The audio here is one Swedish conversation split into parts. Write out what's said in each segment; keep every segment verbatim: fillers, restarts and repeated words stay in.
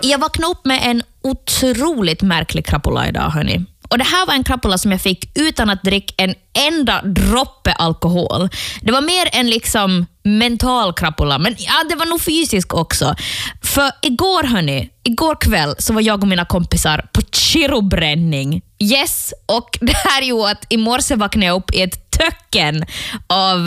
Jag vaknade upp med en otroligt märklig krapula idag, hörni. Och det här var en krapula som jag fick utan att dricka en enda droppe alkohol. Det var mer en liksom mental krapula, men ja, det var nog fysisk också. För igår, hörni, igår kväll så var jag och mina kompisar på chirobränning. Yes, och det här gjorde att i morse vaknade jag upp i ett töcken av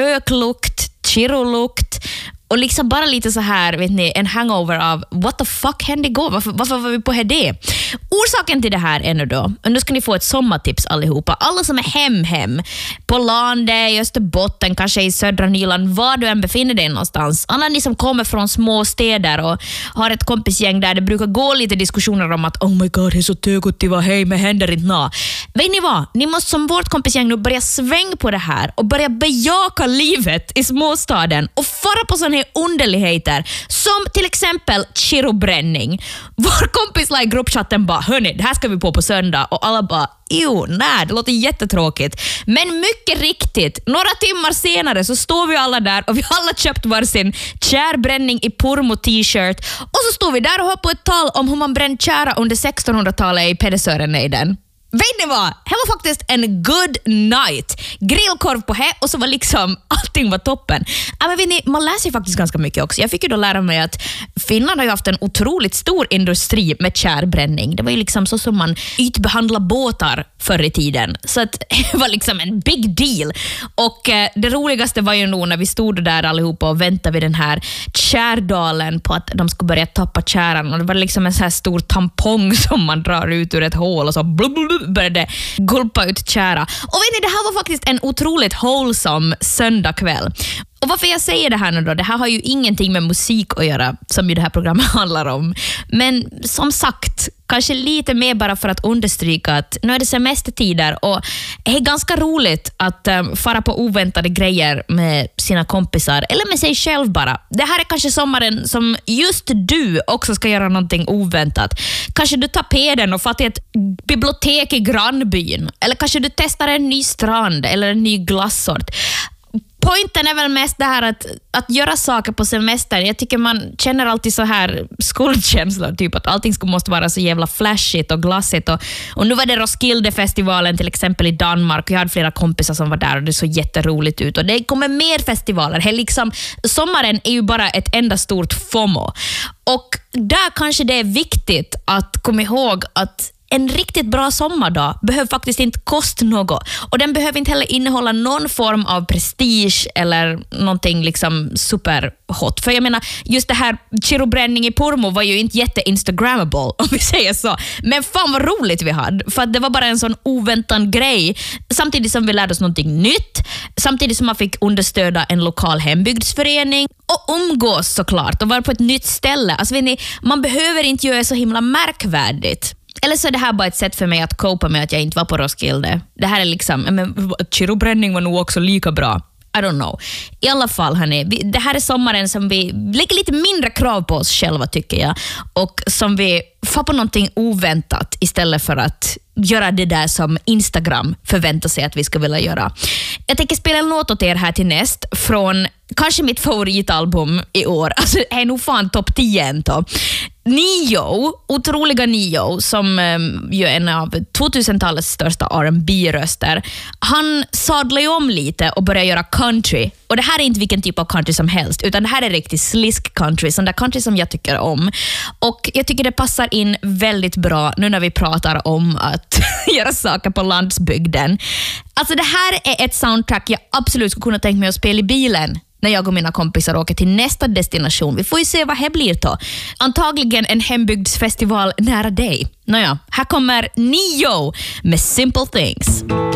röklukt, chirolukt och liksom bara lite så här, vet ni, en hangover av what the fuck hände igår? Varför, varför var vi på det? Orsaken till det här är nu då, och nu ska ni få ett sommartips allihopa. Alla som är hem, hem, på landet, i Österbotten, kanske i södra Nyland, var du än befinner dig någonstans. Alla ni som kommer från små städer och har ett kompisgäng där det brukar gå lite diskussioner om att oh my god, det är så tögot att vara hej, men händer inte nå. Vet ni vad? Ni måste som vårt kompisgäng nu börja sväng på det här och börja bejaka livet i småstaden och fara på sådana här underligheter som till exempel chirobränning. Vår kompis la i gruppchatten bara, hörni, det här ska vi på på söndag, och alla bara, jo, nej, det låter jättetråkigt. Men mycket riktigt, några timmar senare så står vi alla där och vi har alla köpt varsin kärbränning i Pormo t-shirt, och så står vi där och hör på ett tal om hur man brände kära under sextonhundratalet i Pedersörenejden. Vet ni vad? Det var faktiskt en good night. Grillkorv på här och så var liksom allting var toppen. Ja, men vet ni, man läser ju faktiskt ganska mycket också. Jag fick ju då lära mig att Finland har ju haft en otroligt stor industri med kärbränning. Det var ju liksom så som man ytbehandla båtar förr i tiden. Så att det var liksom en big deal. Och eh, det roligaste var ju nog när vi stod där allihopa och väntade vid den här kärdalen på att de skulle börja tappa käran. Och det var liksom en så här stor tampong som man drar ut ur ett hål och så blub, blub, började gulpa ut kära. Och vet ni, det här var faktiskt en otroligt wholesome söndagkväll. Och varför jag säger det här nu då, det här har ju ingenting med musik att göra, som ju det här programmet handlar om. Men som sagt, kanske lite mer bara för att understryka att nu är det semestertider och det är ganska roligt att um, fara på oväntade grejer med sina kompisar eller med sig själv bara. Det här är kanske sommaren som just du också ska göra någonting oväntat. Kanske du tar peden och får till ett bibliotek i grannbyn, eller kanske du testar en ny strand eller en ny glassort. Pointen är väl mest det här att, att göra saker på semestern. Jag tycker man känner alltid så här skuldkänslor, typ att allting måste vara så jävla flashigt och glassigt. Och, och nu var det Roskildefestivalen till exempel i Danmark. Jag hade flera kompisar som var där och det såg jätteroligt ut. Och det kommer mer festivaler. Här liksom, sommaren är ju bara ett enda stort FOMO. Och där kanske det är viktigt att komma ihåg att en riktigt bra sommardag behöver faktiskt inte kosta något. Och den behöver inte heller innehålla någon form av prestige eller någonting liksom superhot. För jag menar, just det här chirobränning i Pormo var ju inte jätte-instagrammable, om vi säger så. Men fan vad roligt vi hade. För att det var bara en sån oväntad grej. Samtidigt som vi lärde oss någonting nytt. Samtidigt som man fick understöda en lokal hembygdsförening. Och umgås såklart. Och vara på ett nytt ställe. Alltså vet ni, man behöver inte göra så himla märkvärdigt. Eller så är det här bara ett sätt för mig att copa med att jag inte var på Roskilde. Det här är liksom, men chirobränning var nog också lika bra. I don't know. I alla fall, hörni, det här är sommaren som vi lägger lite mindre krav på oss själva, tycker jag. Och som vi får på någonting oväntat istället för att göra det där som Instagram förväntar sig att vi ska vilja göra. Jag tänker spela en låt åt er här till näst från kanske mitt favoritalbum i år. Alltså, det är nog fan topp tio ändå. Nio, otroliga Nio, som um, ju är en av tvåtusentalets största R and B-röster. Han sadlar ju om lite och börjar göra country. Och det här är inte vilken typ av country som helst, utan det här är riktigt slisk country, sån där country som jag tycker om. Och jag tycker det passar in väldigt bra nu när vi pratar om att göra saker på landsbygden. Alltså det här är ett soundtrack jag absolut skulle kunna tänka mig att spela i bilen när jag och mina kompisar åker till nästa destination. Vi får ju se vad det blir då. Antagligen en hembygdsfestival nära dig. Nåja, här kommer Nio med Simple Things.